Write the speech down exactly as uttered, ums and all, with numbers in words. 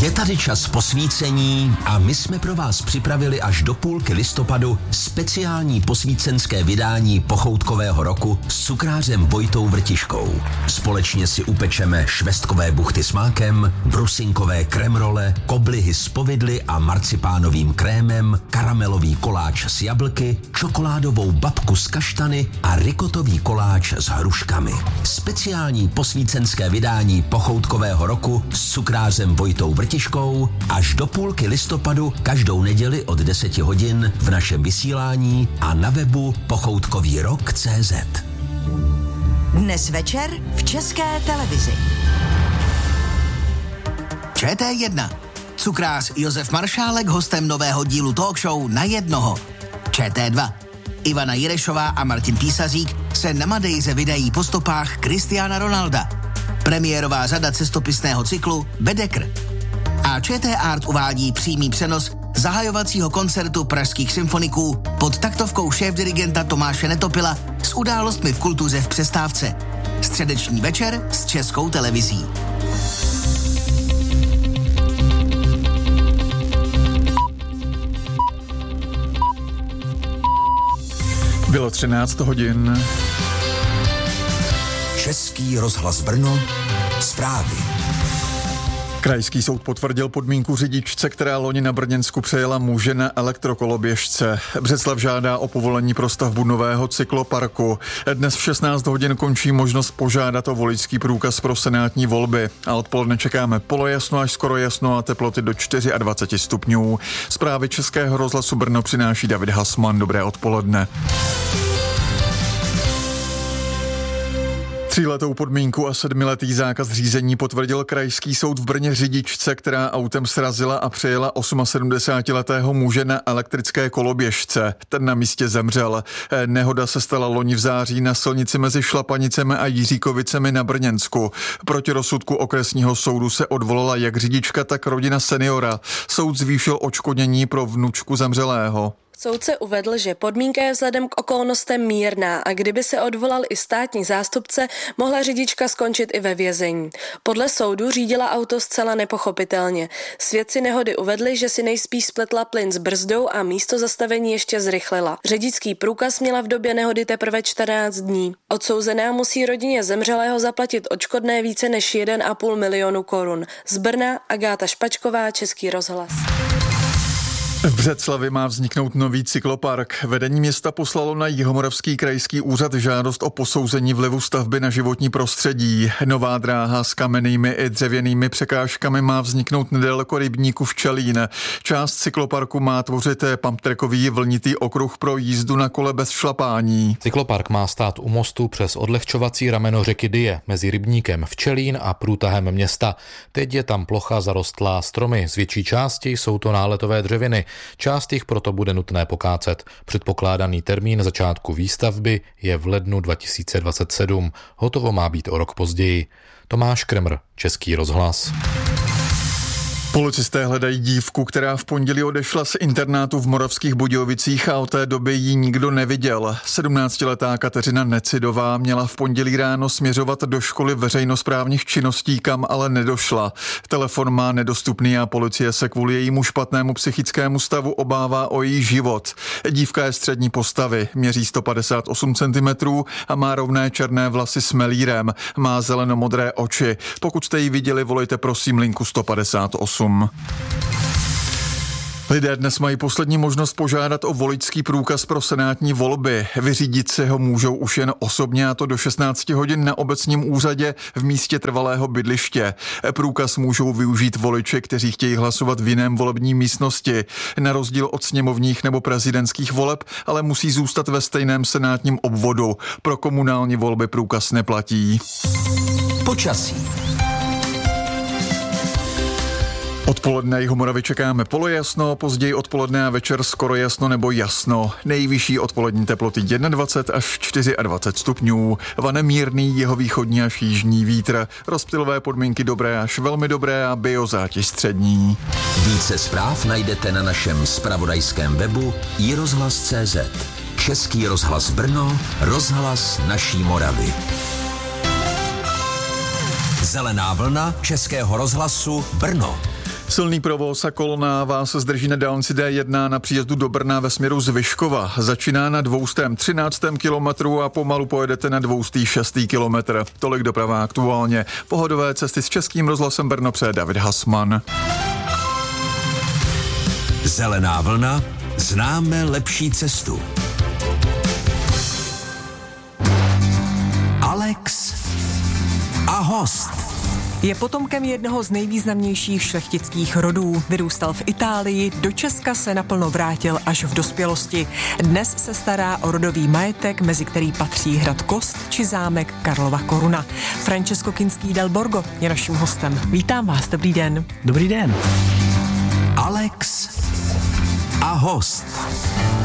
Je tady čas posvícení a my jsme pro vás připravili až do půlky listopadu speciální posvícenské vydání pochoutkového roku s cukrářem Vojtou Vrtiškou. Společně si upečeme švestkové buchty s mákem, brusinkové kremrole, koblihy s povidly a marcipánovým krémem, karamelový koláč s jablky, čokoládovou babku s kaštany a rikotový koláč s hruškami. Speciální posvícenské vydání pochoutkového roku s cukrářem Vojtou Vrtiškou až do půlky listopadu každou neděli od deseti hodin v našem vysílání a na webu pochoutkový rok tečka cé zet. Dnes večer v České televizi. Č T jedna. Cukrář Josef Maršálek hostem nového dílu talk show Na jednoho. Č T dva. Ivana Jirešová a Martin Písařík se na Madejře vydají po stopách Cristiana Ronalda. Premiérová řada cestopisného cyklu Bedekr. A ČT Art uvádí přímý přenos zahajovacího koncertu pražských symfoniků pod taktovkou šéfdirigenta Tomáše Netopila s událostmi v kultuře v přestávce. Středeční večer s Českou televizí. Bylo třináct hodin. Český rozhlas Brno, zprávy. Krajský soud potvrdil podmínku řidičce, která loni na Brněnsku přejela muže na elektrokoloběžce. Břeclav žádá o povolení pro stavbu nového cykloparku. Dnes v šestnáct hodin končí možnost požádat o voličský průkaz pro senátní volby. A odpoledne čekáme polojasno až skoro jasno a teploty do dvacet čtyři stupňů. Zprávy Českého rozhlasu Brno přináší David Hasman. Dobré odpoledne. Tříletou podmínku a sedmiletý zákaz řízení potvrdil krajský soud v Brně řidičce, která autem srazila a přejela sedmdesátiosemletého muže na elektrické koloběžce. Ten na místě zemřel. Nehoda se stala loni v září na silnici mezi Šlapanicemi a Jiříkovicemi na Brněnsku. Proti rozsudku okresního soudu se odvolala jak řidička, tak rodina seniora. Soud zvýšil odškodnění pro vnučku zemřelého. Soudce uvedl, že podmínka je vzhledem k okolnostem mírná a kdyby se odvolal i státní zástupce, mohla řidička skončit i ve vězení. Podle soudu řídila auto zcela nepochopitelně. Svědci nehody uvedli, že si nejspíš spletla plyn s brzdou a místo zastavení ještě zrychlila. Řidičský průkaz měla v době nehody teprve čtrnáct dní. Odsouzená musí rodině zemřelého zaplatit odškodné více než jeden a půl milionu korun. Z Brna Agáta Špačková, Český rozhlas. V Břeclavi má vzniknout nový cyklopark. Vedení města poslalo na Jihomoravský krajský úřad žádost o posouzení vlivu stavby na životní prostředí. Nová dráha s kamennými i dřevěnými překážkami má vzniknout nedaleko rybníku Včelín. Část cykloparku má tvořit pumptrackový vlnitý okruh pro jízdu na kole bez šlapání. Cyklopark má stát u mostu přes odlehčovací rameno řeky Dyje mezi rybníkem Včelín a průtahem města. Teď je tam plocha zarostlá stromy. Z větší části jsou to náletové dřeviny. Část jich proto bude nutné pokácet. Předpokládaný termín začátku výstavby je v lednu dva tisíce dvacet sedm. Hotovo má být o rok později. Tomáš Kremr, Český rozhlas. Policisté hledají dívku, která v pondělí odešla z internátu v Moravských Budějovicích a od té doby ji nikdo neviděl. sedmnáctiletá Kateřina Necidová měla v pondělí ráno směřovat do školy veřejnosprávních činností, kam ale nedošla. Telefon má nedostupný a policie se kvůli jejímu špatnému psychickému stavu obává o její život. Dívka je střední postavy, měří sto padesát osm centimetrů a má rovné černé vlasy s melírem. Má zelenomodré oči. Pokud jste ji viděli, volejte prosím linku sto padesát osm. Lidé dnes mají poslední možnost požádat o voličský průkaz pro senátní volby. Vyřídit si ho můžou už jen osobně, a to do šestnáct hodin na obecním úřadě v místě trvalého bydliště. Průkaz můžou využít voliči, kteří chtějí hlasovat v jiném volební místnosti. Na rozdíl od sněmovních nebo prezidentských voleb, ale musí zůstat ve stejném senátním obvodu. Pro komunální volby průkaz neplatí. Počasí. Odpoledne Jihomoravy čekáme polojasno, později odpoledne a večer skoro jasno nebo jasno. Nejvyšší odpolední teploty dvacet jedna až dvacet čtyři stupňů. Vane mírný jihovýchodní až jižní vítr. Rozptylové podmínky dobré až velmi dobré a biozátěž střední. Více zpráv najdete na našem zpravodajském webu i rozhlas tečka cé zet. Český rozhlas Brno, rozhlas naší Moravy. Zelená vlna Českého rozhlasu Brno. Silný provoz a kolona vás zdrží na dálnici D jedna na příjezdu do Brna ve směru z Vyškova. Začíná na dvě stě třináct kilometrů a pomalu pojedete na dvě stě šest kilometrů. Tolik doprava aktuálně. Pohodové cesty s Českým rozhlasem Brno přeje David Hasman. Zelená vlna, známe lepší cestu. Alex a host. Je potomkem jednoho z nejvýznamnějších šlechtických rodů. Vyrůstal v Itálii, do Česka se naplno vrátil až v dospělosti. Dnes se stará o rodový majetek, mezi který patří hrad Kost či zámek Karlova Koruna. Francesco Kinský del Borgo je naším hostem. Vítám vás, dobrý den. Dobrý den. Alex a host.